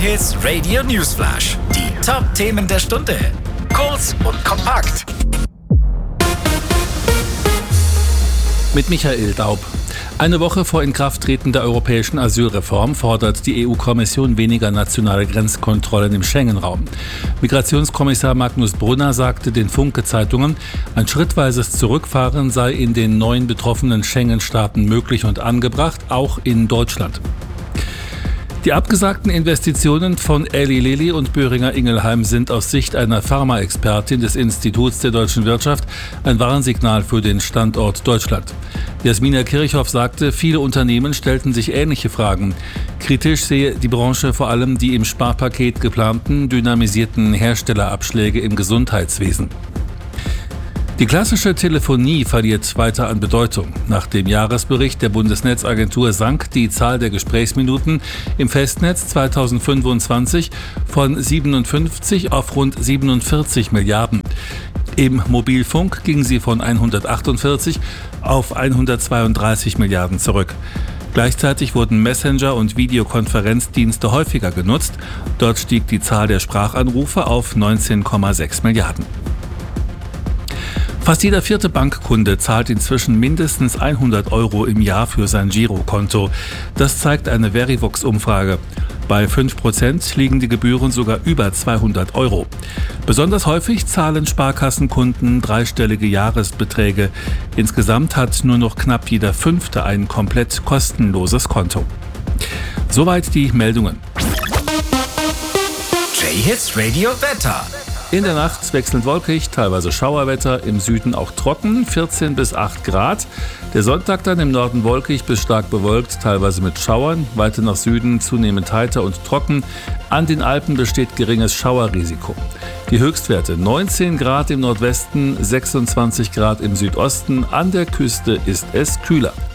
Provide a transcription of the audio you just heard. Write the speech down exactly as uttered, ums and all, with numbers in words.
J-Hits Radio Newsflash. Die Top-Themen der Stunde. Kurz und kompakt. Mit Michael Daub. Eine Woche vor Inkrafttreten der europäischen Asylreform fordert die E U-Kommission weniger nationale Grenzkontrollen im Schengen-Raum. Migrationskommissar Magnus Brunner sagte den Funke-Zeitungen, ein schrittweises Zurückfahren sei in den neuen betroffenen Schengen-Staaten möglich und angebracht, auch in Deutschland. Die abgesagten Investitionen von Eli Lilly und Boehringer Ingelheim sind aus Sicht einer Pharmaexpertin des Instituts der deutschen Wirtschaft ein Warnsignal für den Standort Deutschland. Jasmina Kirchhoff sagte, viele Unternehmen stellten sich ähnliche Fragen. Kritisch sehe die Branche vor allem die im Sparpaket geplanten dynamisierten Herstellerabschläge im Gesundheitswesen. Die klassische Telefonie verliert weiter an Bedeutung. Nach dem Jahresbericht der Bundesnetzagentur sank die Zahl der Gesprächsminuten im Festnetz zweitausendfünfundzwanzig von siebenundfünfzig auf rund siebenundvierzig Milliarden. Im Mobilfunk ging sie von hundertachtundvierzig auf hundertzweiunddreißig Milliarden zurück. Gleichzeitig wurden Messenger- und Videokonferenzdienste häufiger genutzt. Dort stieg die Zahl der Sprachanrufe auf neunzehn Komma sechs Milliarden. Fast jeder vierte Bankkunde zahlt inzwischen mindestens hundert Euro im Jahr für sein Girokonto. Das zeigt eine Verivox-Umfrage. Bei fünf Prozent liegen die Gebühren sogar über zweihundert Euro. Besonders häufig zahlen Sparkassenkunden dreistellige Jahresbeträge. Insgesamt hat nur noch knapp jeder Fünfte ein komplett kostenloses Konto. Soweit die Meldungen. J-Hits Radio Wetter. In der Nacht wechselnd wolkig, teilweise Schauerwetter, im Süden auch trocken, vierzehn bis acht Grad. Der Sonntag dann im Norden wolkig bis stark bewölkt, teilweise mit Schauern, weiter nach Süden zunehmend heiter und trocken. An den Alpen besteht geringes Schauerrisiko. Die Höchstwerte neunzehn Grad im Nordwesten, sechsundzwanzig Grad im Südosten, an der Küste ist es kühler.